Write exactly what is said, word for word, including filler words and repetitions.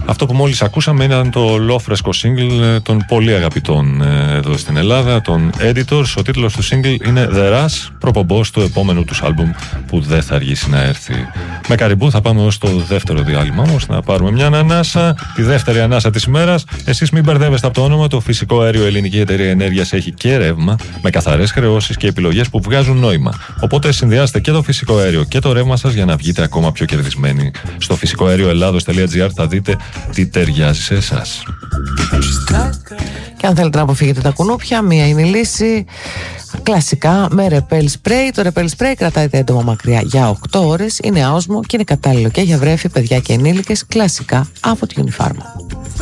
Αυτό που μόλις ακούσαμε ήταν το λόφρεσκο single των πολύ αγαπητών εδώ στην Ελλάδα, των Editors. Ο τίτλος του single είναι The Rush, προπομπός του επόμενου τους άλμπουμ που δεν θα αργήσει να έρθει. Με Καριμπού θα πάμε ως το δεύτερο διάλειμμα όμως, να πάρουμε μια ανάσα, τη δεύτερη ανάσα της ημέρας. Εσείς μην μπερδεύεστε από το όνομα, το φυσικό αέριο Ελληνική Εταιρεία Ενέργειας έχει και ρεύμα, με καθαρές χρεώσεις και επιλογές που βγάζουν νόημα. Οπότε συνδυάστε και το φυσικό αέριο και το ρεύμα σας για να βγείτε ακόμα πιο κερδισμένοι. Στο φυσικό αέριο ελλάδος τελεία τζι άρ θα δείτε τι ταιριάζει σε εσάς. Και αν θέλετε να αποφύγετε τα κουνούπια, μία είναι η λύση. Κλασικά με Repel Spray. Το Repel Spray κρατάει τα έντομα μακριά για οκτώ ώρες, είναι άοσμο και είναι κατάλληλο και για βρέφη, παιδιά και ενήλικες, κλασικά από τη Unifarma.